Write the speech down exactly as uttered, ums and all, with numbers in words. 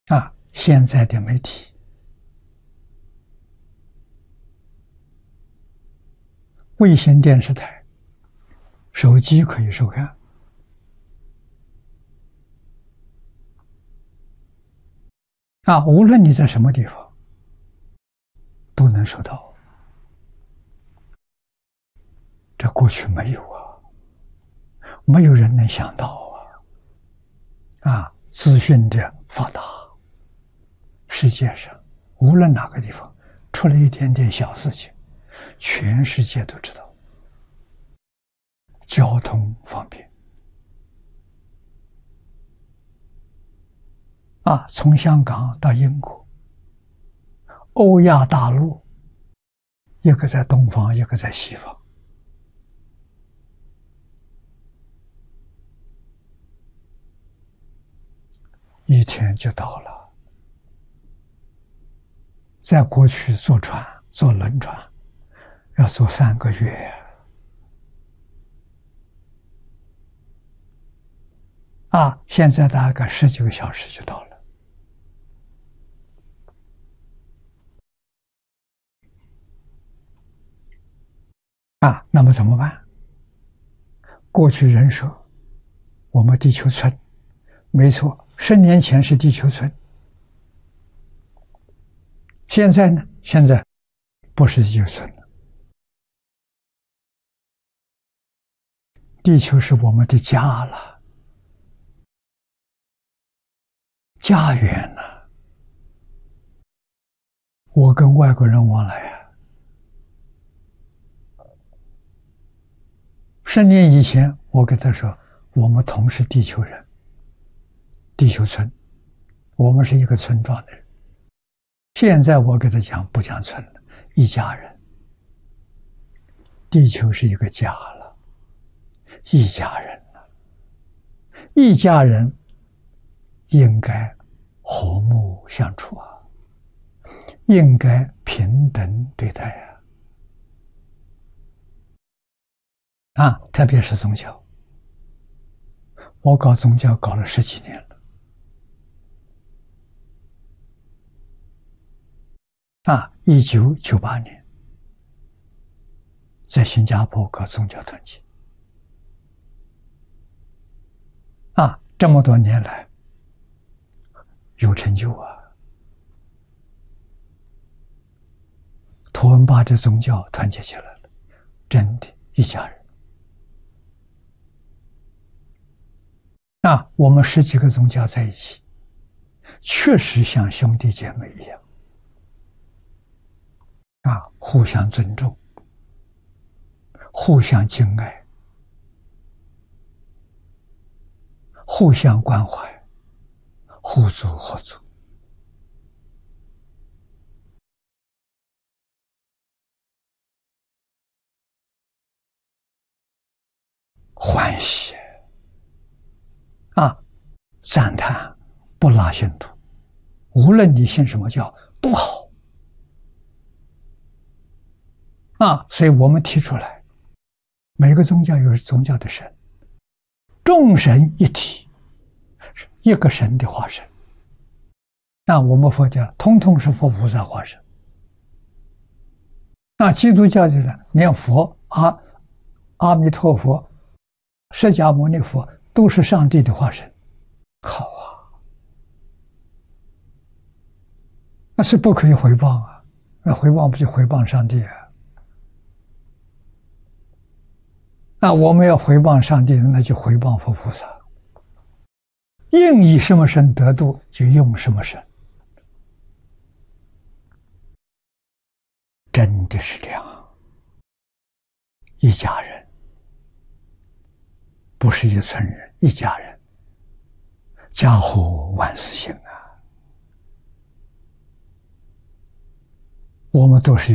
啊，现在的媒体卫星电视台、手机可以收看，啊，无论你在什么地方，都能收到。这过去没有啊，没有人能想到啊！啊，资讯的发达，世界上无论哪个地方出了一点点小事情，全世界都知道。交通方便啊，从香港到英国，欧亚大陆，一个在东方，一个在西方，一天就到了。在过去坐船、坐轮船要坐三个月啊，现在大概十几个小时就到了。啊，那么怎么办？过去人说我们地球村，没错，十年前是地球村。现在呢？现在不是地球村了，地球是我们的家了，家园了。我跟外国人往来啊，十年以前我跟他说，我们同是地球人，地球村，我们是一个村庄的人。现在我给他讲，不讲村了，一家人。地球是一个家了，一家人了，一家人应该和睦相处啊，应该平等对待啊！啊，特别是宗教，我搞宗教搞了十几年了。啊，一九九八年在新加坡搞宗教团体。啊，这么多年来有成就啊！图文巴的宗教团结起来了，真的一家人。啊，我们十几个宗教在一起，确实像兄弟姐妹一样。啊，互相尊重，互相敬爱，互相关怀，互助合作。欢喜啊，赞叹，不拉信徒，无论你信什么教都好。啊，所以我们提出来，每个宗教有宗教的神，众神一体，一个神的化身。那我们佛教通通是佛菩萨化身。那基督教就是连佛阿阿弥陀佛、释迦牟尼佛都是上帝的化身。好啊，那是不可以回谤啊，那回谤不就回谤上帝啊？那我们要回谤上帝，那就回谤佛菩萨。应以什么身得度，就用什么身。真的是这样，一家人，不是一村人，一家人，家和万事兴啊！我们都是